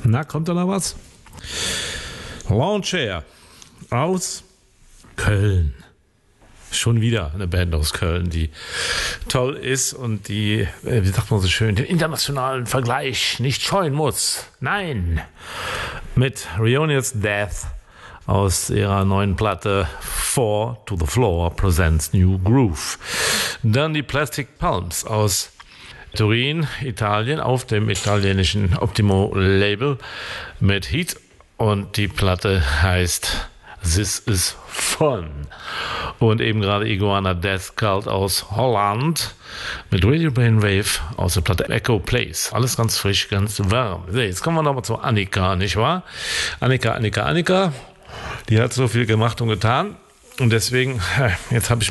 Na, kommt da noch was? Lawnchair aus Köln. Schon wieder eine Band aus Köln, die toll ist und die, wie sagt man so schön, den internationalen Vergleich nicht scheuen muss. Nein! Mit Reunions Death aus ihrer neuen Platte Four to the Floor presents New Groove. Dann die Plastic Palms aus Turin, Italien, auf dem italienischen Optimo-Label mit Heat. Und die Platte heißt This is Fun. Und eben gerade Iguana Death Cult aus Holland mit Radio Brainwave aus der Platte Echo Place. Alles ganz frisch, ganz warm. So, jetzt kommen wir nochmal zu Annika, nicht wahr? Annika. Die hat so viel gemacht und getan. Und deswegen, ich habe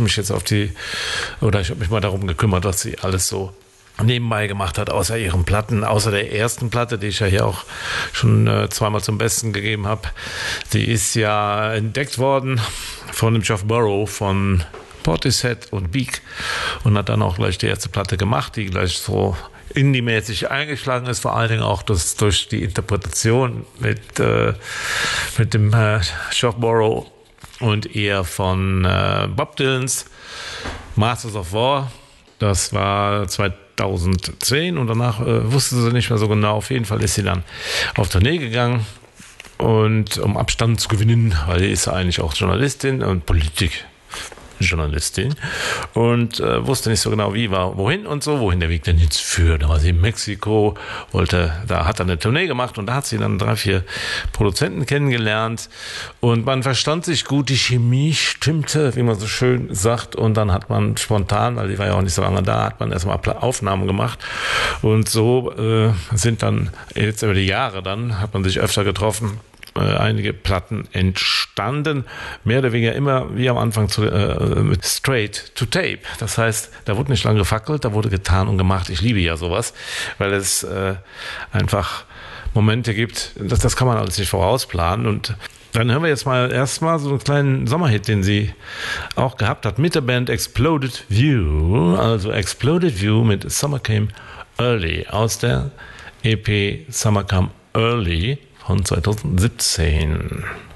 mich mal darum gekümmert, was sie alles so nebenbei gemacht hat, außer ihren Platten, außer der ersten Platte, die ich ja hier auch schon zweimal zum Besten gegeben habe. Sie ist ja entdeckt worden von dem Geoff Burrow von Portishead und Beak und hat dann auch gleich die erste Platte gemacht, die gleich so indie-mäßig eingeschlagen ist, vor allen Dingen auch durch die Interpretation mit dem Geoff Burrow und eher von Bob Dylans Masters of War. Das war 2010 und danach wusste sie nicht mehr so genau. Auf jeden Fall ist sie dann auf Tournee gegangen und um Abstand zu gewinnen, weil sie ist eigentlich auch Journalistin und Politikjournalistin und wusste nicht so genau, wohin und so, wohin der Weg denn jetzt führt. Da war sie in Mexiko, da hat er eine Tournee gemacht und da hat sie dann 3-4 Produzenten kennengelernt und man verstand sich gut, die Chemie stimmte, wie man so schön sagt, und dann hat man spontan, weil die war ja auch nicht so lange da, hat man erstmal Aufnahmen gemacht und so sind dann jetzt über die Jahre hat man sich öfter getroffen, einige Platten entstanden, mehr oder weniger immer wie am Anfang mit Straight to Tape. Das heißt, da wurde nicht lange gefackelt, da wurde getan und gemacht. Ich liebe ja sowas, weil es einfach Momente gibt, das kann man alles nicht vorausplanen. Und dann hören wir jetzt erstmal so einen kleinen Sommerhit, den sie auch gehabt hat mit der Band Exploded View, also Exploded View mit Summer Came Early aus der EP Summer Came Early von 2017.